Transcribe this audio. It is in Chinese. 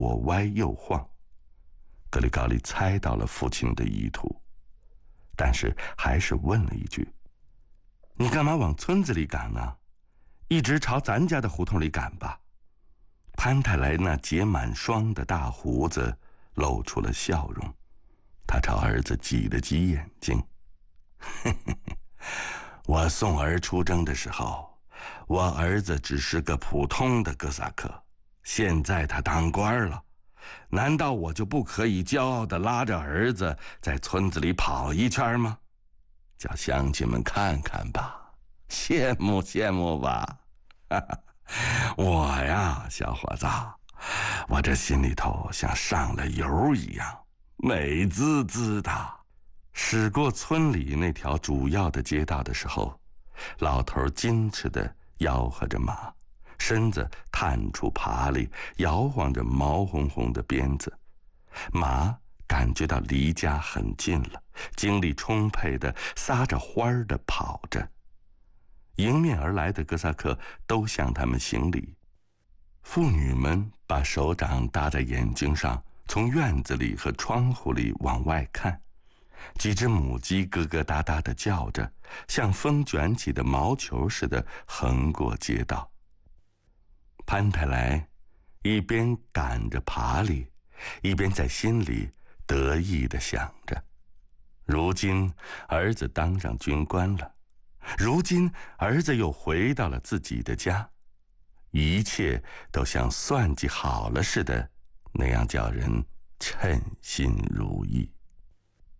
我歪右晃。格里高利猜到了父亲的意图，但是还是问了一句：“你干嘛往村子里赶呢？一直朝咱家的胡同里赶吧。”潘太来那结满霜的大胡子露出了笑容，他朝儿子挤了挤眼睛：“我送儿出征的时候，我儿子只是个普通的哥萨克，现在他当官了，难道我就不可以骄傲地拉着儿子在村子里跑一圈吗？叫乡亲们看看吧，羡慕羡慕吧。我呀，小伙子，我这心里头像上了油一样，美滋滋的。”驶过村里那条主要的街道的时候，老头矜持地吆喝着马，身子探出爬里，摇晃着毛红红的鞭子。马感觉到离家很近了，精力充沛地撒着欢儿地跑着。迎面而来的哥萨克都向他们行礼。妇女们把手掌搭在眼睛上，从院子里和窗户里往外看。几只母鸡咯咯哒哒地叫着，像风卷起的毛球似的横过街道。潘太来一边赶着爬犁，一边在心里得意地想着：如今儿子当上军官了，如今儿子又回到了自己的家，一切都像算计好了似的，那样叫人称心如意。